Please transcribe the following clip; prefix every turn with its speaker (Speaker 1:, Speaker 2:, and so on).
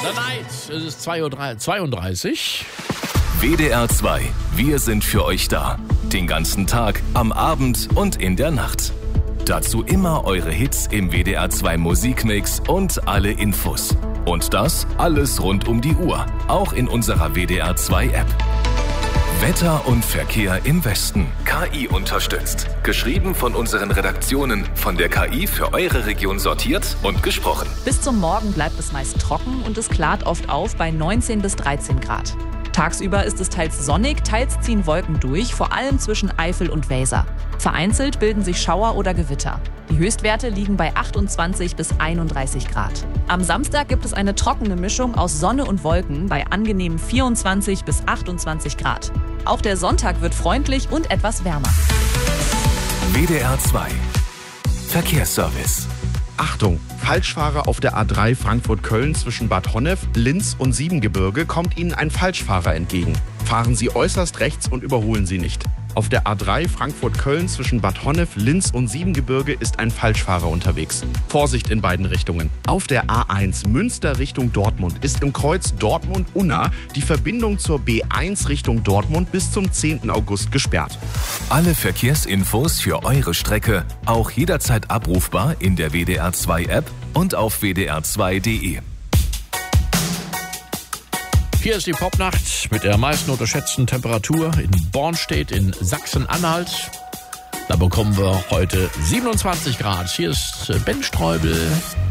Speaker 1: The Night, es ist 2:32 Uhr.
Speaker 2: WDR 2, wir sind für euch da. Den ganzen Tag, am Abend und in der Nacht. Dazu immer eure Hits im WDR 2 Musikmix und alle Infos. Und das alles rund um die Uhr, auch in unserer WDR 2 App. Wetter und Verkehr im Westen. KI unterstützt. Geschrieben von unseren Redaktionen, von der KI für eure Region sortiert und gesprochen.
Speaker 3: Bis zum Morgen bleibt es meist trocken und es klart oft auf bei 19 bis 13 Grad. Tagsüber ist es teils sonnig, teils ziehen Wolken durch, vor allem zwischen Eifel und Weser. Vereinzelt bilden sich Schauer oder Gewitter. Die Höchstwerte liegen bei 28 bis 31 Grad. Am Samstag gibt es eine trockene Mischung aus Sonne und Wolken bei angenehmen 24 bis 28 Grad. Auch der Sonntag wird freundlich und etwas wärmer.
Speaker 2: WDR 2 Verkehrsservice.
Speaker 4: Achtung! Falschfahrer auf der A3 Frankfurt-Köln zwischen Bad Honnef, Linz und Siebengebirge kommt Ihnen ein Falschfahrer entgegen. Fahren Sie äußerst rechts und überholen Sie nicht. Auf der A3 Frankfurt-Köln zwischen Bad Honnef, Linz und Siebengebirge ist ein Falschfahrer unterwegs. Vorsicht in beiden Richtungen. Auf der A1 Münster Richtung Dortmund ist im Kreuz Dortmund-Unna die Verbindung zur B1 Richtung Dortmund bis zum 10. August gesperrt.
Speaker 2: Alle Verkehrsinfos für eure Strecke auch jederzeit abrufbar in der WDR 2 App und auf wdr2.de.
Speaker 1: Hier ist die Popnacht mit der meisten unterschätzten Temperatur in Bornstedt in Sachsen-Anhalt. Da bekommen wir heute 27 Grad. Hier ist Ben Streubel.